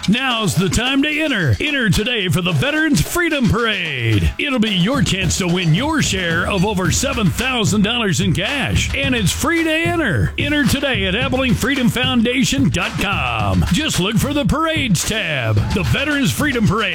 Now's the time to enter. Enter today for the Veterans Freedom Parade. It'll be your chance to win your share of over $7,000 in cash. And it's free to enter. Enter today at AbilingFreedomFoundation.com. Just look for the Parades tab. The Veterans Freedom Parade